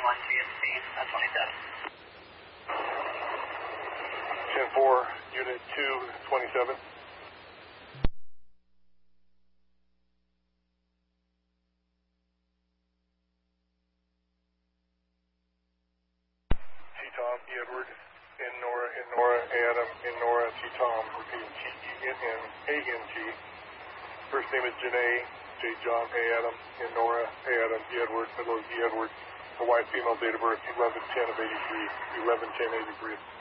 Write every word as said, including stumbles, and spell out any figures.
one G M C, twenty-seven. ten four, Unit two, twenty-seven. T-Tom, E. Edward, N. Nora, N. Nora, A. Adam, N. Nora, T-Tom, repeating T E N N A N G. First name is Janae, J. John, A. Adam, N. Nora, A. Adam, E. Edward, middle is E. Edward. Hawaii female, date of birth eleven ten of eighty-three, eleven ten eighty-three.